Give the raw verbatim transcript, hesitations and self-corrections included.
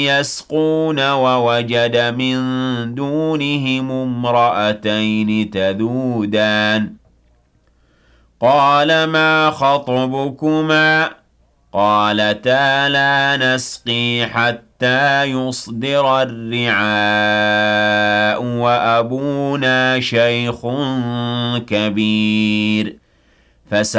يسقون ووجد من دونهم امرأتين تذودان قال ما خطبكما قالتا لا نسقي حتى يصدر الرعاء وأبونا شيخ كبير